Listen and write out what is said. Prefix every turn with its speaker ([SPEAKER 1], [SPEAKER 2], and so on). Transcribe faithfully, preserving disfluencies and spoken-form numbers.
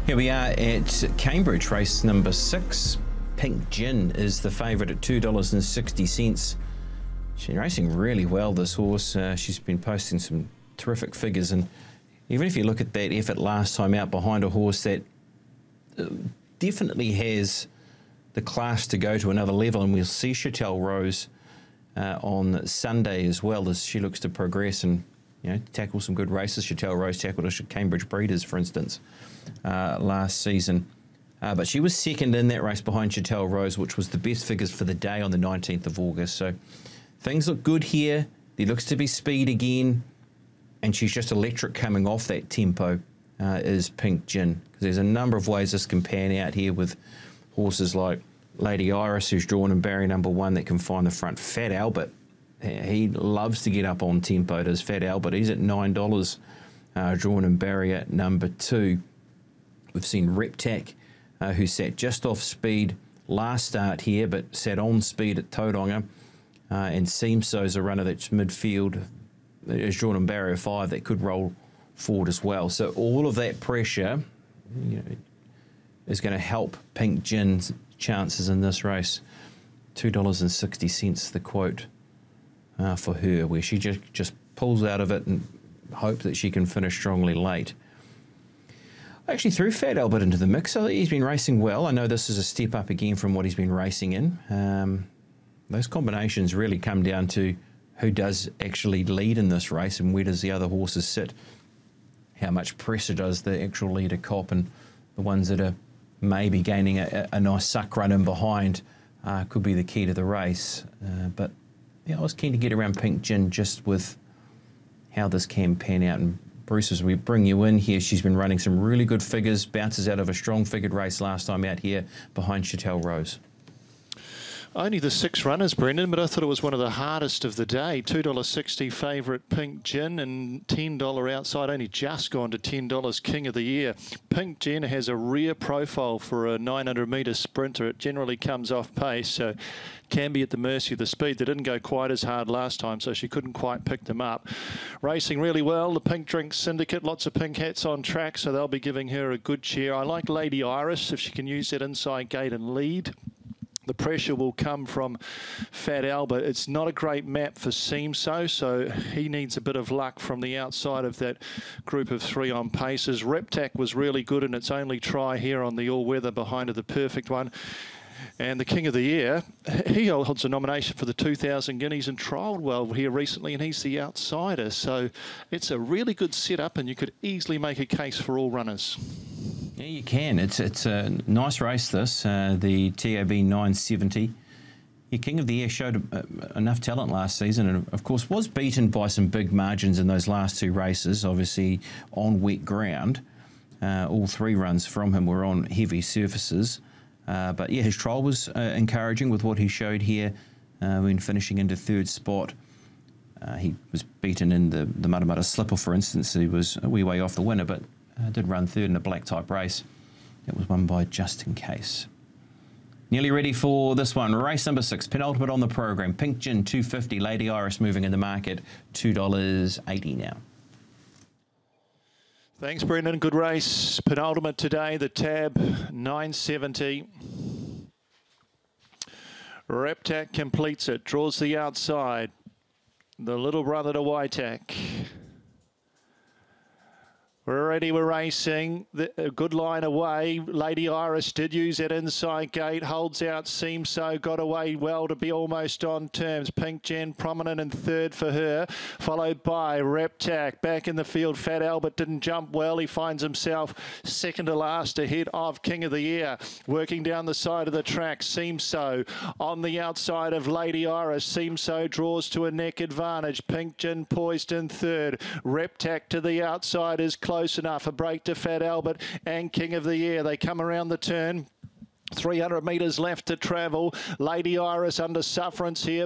[SPEAKER 1] Here we are at Cambridge, race number six. Pink Gin is the favourite at two dollars and sixty cents. She's racing really well, this horse. Uh, she's been posting some terrific figures, and even if you look at that effort last time out behind a horse that uh, definitely has the class to go to another level, and we'll see Chatel Rose uh, on Sunday as well, as she looks to progress and, you know, tackle some good races. Chatel Rose tackled a Cambridge Breeders, for instance, uh, last season. Uh, but she was second in that race behind Chatel Rose, which was the best figures for the day on the nineteenth of August. So things look good here. There looks to be speed again, and she's just electric coming off that tempo, uh, is Pink Gin. Because there's a number of ways this can pan out here with horses like Lady Iris, who's drawn in barrier number one, that can find the front. Fat Albert, he loves to get up on tempo, does Fat Albert. He's at nine dollars, uh, drawn in barrier number two. We've seen Reptac, uh, who sat just off speed last start here, but sat on speed at Tauranga. Uh, and Seemso's a runner that's midfield, is drawn in barrier five, that could roll forward as well. So all of that pressure, you know, is going to help Pink Gin's chances in this race. two dollars and sixty cents the quote uh, for her, where she just, just pulls out of it and hope that she can finish strongly late. I actually threw Fat Albert into the mix. So he's been racing well. I know this is a step up again from what he's been racing in. Um, those combinations really come down to who does actually lead in this race and where does the other horses sit. How much pressure does the actual leader cop, and the ones that are maybe gaining a, a nice suck run in behind uh, could be the key to the race. Uh, but yeah, I was keen to get around Pink Gin just with how this can pan out. And Bruce, as we bring you in here, she's been running some really good figures, bounces out of a strong figured race last time out here behind Chatel Rose.
[SPEAKER 2] Only the six runners, Brendan, but I thought it was one of the hardest of the day. two dollars sixty favourite Pink Gin, and ten dollars outside, only just gone to ten dollars King of the Year. Pink Gin has a rare profile for a nine hundred metre sprinter. It generally comes off pace, so can be at the mercy of the speed. They didn't go quite as hard last time, so she couldn't quite pick them up. Racing really well, the Pink Drink Syndicate, lots of pink hats on track, so they'll be giving her a good cheer. I like Lady Iris, if she can use that inside gate and lead. The pressure will come from Fat Albert. It's not a great map for Seemso, so he needs a bit of luck from the outside of that group of three on paces. Reptac was really good in its only try here on the all-weather behind the perfect one. And the King of the Year, he holds a nomination for the two thousand guineas and trialled well here recently, and he's the outsider. So it's a really good setup, and you could easily make a case for all runners.
[SPEAKER 1] Yeah, you can. It's it's a nice race, this, uh, the T A B nine seventy. Yeah, King of the Year showed uh, enough talent last season, and of course was beaten by some big margins in those last two races, obviously on wet ground. Uh, all three runs from him were on heavy surfaces. Uh, but yeah, his trial was uh, encouraging with what he showed here uh, when finishing into third spot. Uh, he was beaten in the, the Matamata Slipper, for instance. He was a wee way off the winner, but uh, did run third in a black type race. It was won by Just In Case. Nearly ready for this one. Race number six, penultimate on the program. Pink Gin, two fifty. Lady Iris moving in the market, two dollars eighty now.
[SPEAKER 2] Thanks, Brendan. Good race. Penultimate today, the Tab nine seventy. Reptac completes it, draws the outside. The little brother to Waitac. We're ready, we're racing. The, a good line away. Lady Iris did use that inside gate. Holds out, Seemso. Got away well to be almost on terms. Pink Gin prominent in third for her. Followed by Reptac. Back in the field, Fat Albert didn't jump well. He finds himself second to last ahead of King of the Year. Working down the side of the track, Seemso on the outside of Lady Iris. Seemso draws to a neck advantage. Pink Gin poised in third. Reptac to the outside is close. Close enough. A break to Fat Albert and King of the Year. They come around the turn. three hundred metres left to travel. Lady Iris under sufferance here.